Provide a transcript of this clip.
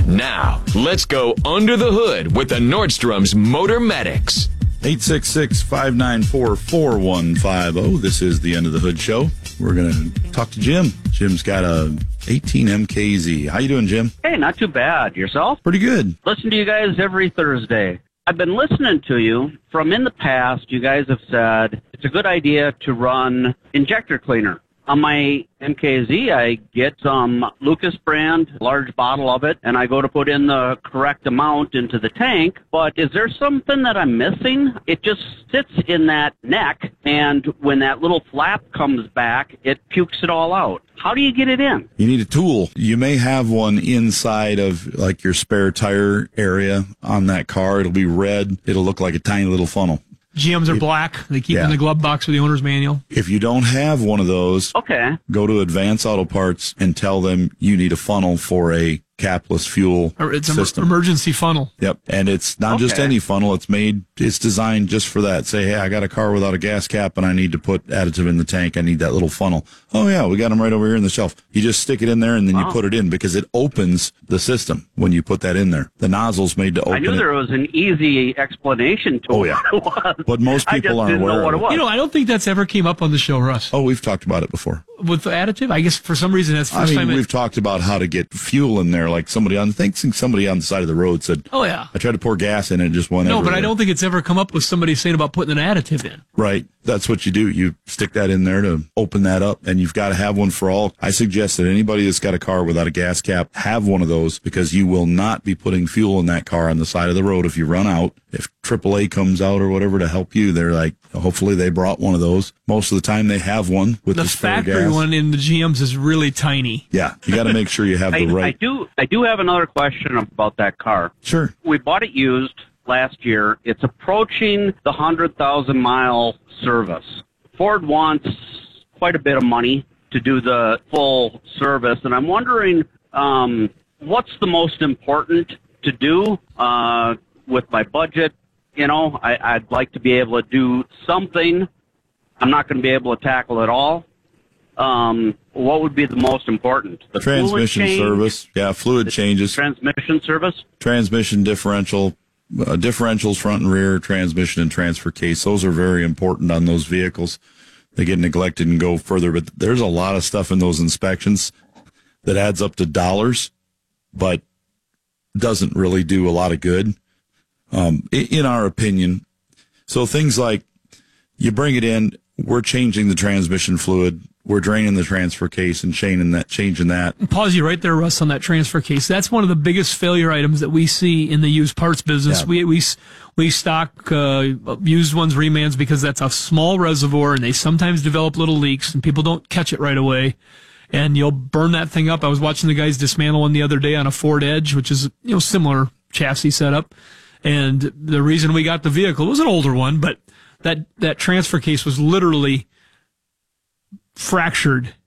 Now, let's go under the hood with the Nordstrom's Motor Medics. 866-594-4150. This is the End of the Hood Show. We're going to talk to Jim. Jim's got a 18 MKZ. How you doing, Jim? Hey, not too bad. Yourself? Pretty good. Listen to you guys every Thursday. I've been listening to you. From in the past, you guys have said it's a good idea to run injector cleaner. On my MKZ, I get some Lucas brand, large bottle of it, and I go to put in the correct amount into the tank. But is there something that I'm missing? It just sits in that neck, and when that little flap comes back, it pukes it all out. How do you get it in? You need a tool. You may have one inside of like your spare tire area on that car. It'll be red. It'll look like a tiny little funnel. GMs are black. They keep in the glove box with the owner's manual. If you don't have one of those, go to Advance Auto Parts and tell them you need a funnel for a capless fuel system. An emergency funnel. Yep. And it's not just any funnel. It's designed just for that. Say, hey, I got a car without a gas cap and I need to put additive in the tank. I need that little funnel. Oh, yeah, we got them right over here in the shelf. You just stick it in there and then you put it in because it opens the system when you put that in there. The nozzle's made to open it. I knew there was an easy explanation to what it was. But most people aren't aware of it. You know, I don't think that's ever came up on the show, Russ. Oh, we've talked about it before. With the additive? I guess for some reason that's the first time. We've talked about how to get fuel in there. Like somebody on the side of the road said, oh, yeah, I tried to pour gas in and it just went everywhere. No, but I don't think it's ever come up with somebody saying about putting an additive in. Right. That's what you do. You stick that in there to open that up, and you've got to have one for all. I suggest that anybody that's got a car without a gas cap have one of those because you will not be putting fuel in that car on the side of the road if you run out. If AAA comes out or whatever to help you, they're like, hopefully they brought one of those. Most of the time they have one with the spare gas. The factory one in the GMs is really tiny. Yeah, you got to make sure you have the right. I do have another question about that car. Sure. We bought it used last year. It's approaching the 100,000-mile service. Ford wants quite a bit of money to do the full service, and I'm wondering what's the most important to do with my budget. You know, I'd like to be able to do something. I'm not going to be able to tackle it all. What would be the most important? The transmission service. Yeah, fluid changes. Transmission service? Transmission differential. Differentials front and rear, transmission and transfer case. Those are very important on those vehicles. They get neglected and go further, but there's a lot of stuff in those inspections that adds up to dollars, but doesn't really do a lot of good, in our opinion. So things like you bring it in, we're changing the transmission fluid, we're draining the transfer case and changing that. Pause you right there, Russ, on that transfer case. That's one of the biggest failure items that we see in the used parts business. Yeah. We stock used ones, remans, because that's a small reservoir and they sometimes develop little leaks and people don't catch it right away. And you'll burn that thing up. I was watching the guys dismantle one the other day on a Ford Edge, which is, similar chassis setup. And the reason we got the vehicle, it was an older one, but that transfer case was literally fractured